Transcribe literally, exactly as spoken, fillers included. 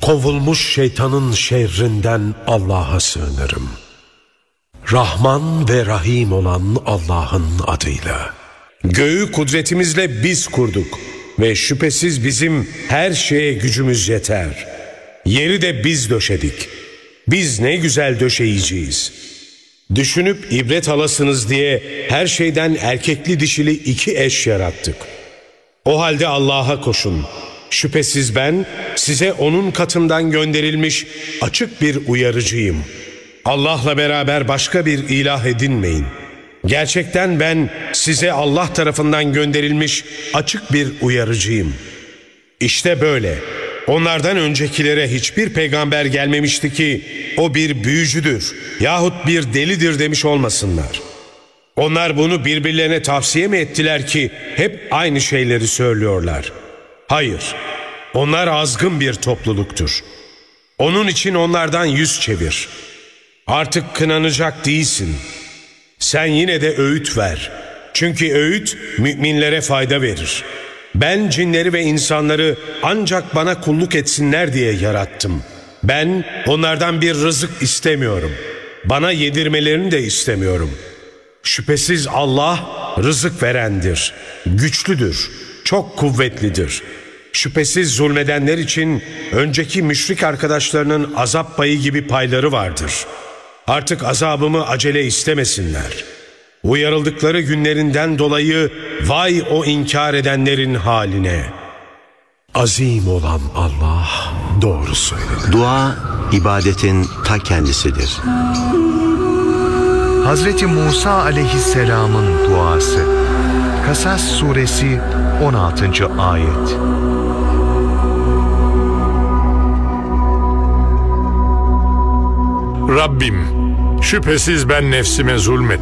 kovulmuş şeytanın şerrinden Allah'a sığınırım. Rahman ve Rahim olan Allah'ın adıyla. Göğü kudretimizle biz kurduk ve şüphesiz bizim her şeye gücümüz yeter. Yeri de biz döşedik. Biz ne güzel döşeyiciyiz. Düşünüp ibret alasınız diye her şeyden erkekli dişili iki eş yarattık. O halde Allah'a koşun. Şüphesiz ben size onun katından gönderilmiş açık bir uyarıcıyım. Allah'la beraber başka bir ilah edinmeyin. Gerçekten ben size Allah tarafından gönderilmiş açık bir uyarıcıyım. İşte böyle. Onlardan öncekilere hiçbir peygamber gelmemişti ki o bir büyücüdür yahut bir delidir demiş olmasınlar. Onlar bunu birbirlerine tavsiye mi ettiler ki hep aynı şeyleri söylüyorlar? Hayır, onlar azgın bir topluluktur. Onun için onlardan yüz çevir. Artık kınanacak değilsin. Sen yine de öğüt ver. Çünkü öğüt müminlere fayda verir. Ben cinleri ve insanları ancak bana kulluk etsinler diye yarattım. Ben onlardan bir rızık istemiyorum. Bana yedirmelerini de istemiyorum. Şüphesiz Allah rızık verendir, güçlüdür, çok kuvvetlidir. Şüphesiz zulmedenler için önceki müşrik arkadaşlarının azap payı gibi payları vardır. Artık azabımı acele istemesinler. Uyarıldıkları günlerinden dolayı vay o inkar edenlerin haline. Azim olan Allah doğru söyledi. Dua, ibadetin ta kendisidir. Hazreti Musa aleyhisselamın duası. Kasas suresi on altıncı ayet. Rabbim, şüphesiz ben nefsime zulmettim.